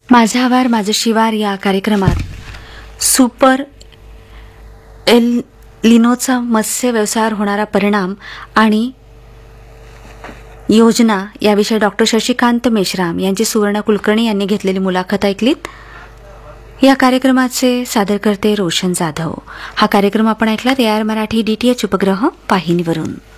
माझा आवार माझं शिवार या कार्यक्रमात सुपर एल लिनोचा मत्स्य व्यवसायावर होणारा परिणाम आणि योजना याविषयी डॉक्टर शशिकांत मेश्राम यांची सुवर्ण कुलकर्णी यांनी घेतलेली मुलाखत ऐकलीत. या कार्यक्रमाचे सादरकर्ते रोशन जाधव. हा कार्यक्रम आपण ऐकलात AR मराठी DTH उपग्रह वाहिनीवरून.